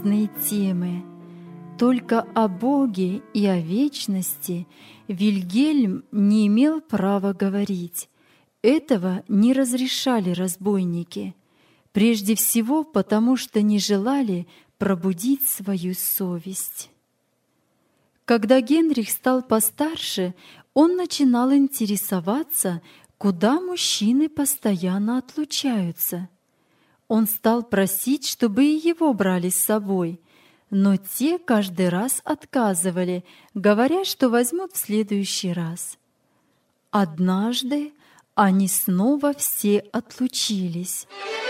темы. Только о Боге и о вечности Вильгельм не имел права говорить. Этого не разрешали разбойники. Прежде всего потому, что не желали пробудить свою совесть. Когда Генрих стал постарше, он начинал интересоваться, куда мужчины постоянно отлучаются. Он стал просить, чтобы и его брали с собой, но те каждый раз отказывали, говоря, что возьмут в следующий раз. Однажды они снова все отлучились.